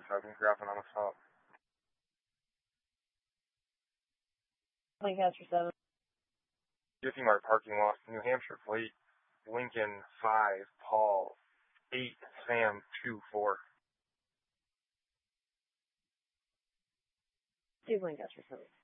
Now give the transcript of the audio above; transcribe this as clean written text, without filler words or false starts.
7, grabbing on a stop. Lancaster 7. Jiffy Mart parking lot, New Hampshire plate, Lincoln 5, Paul 8, Sam 2, 4. Steve Lancaster 7.